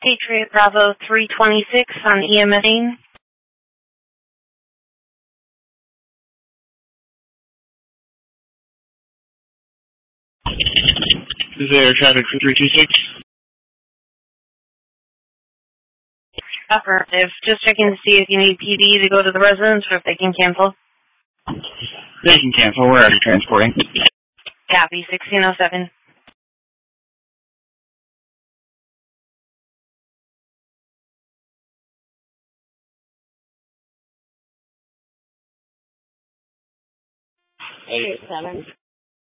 Patriot Bravo 326 on EMS. Is there traffic for 326? Affirmative. Just checking to see if you need PD to go to the residence or if they can cancel. They can cancel. We're already transporting. Copy, 1607. Eight 7.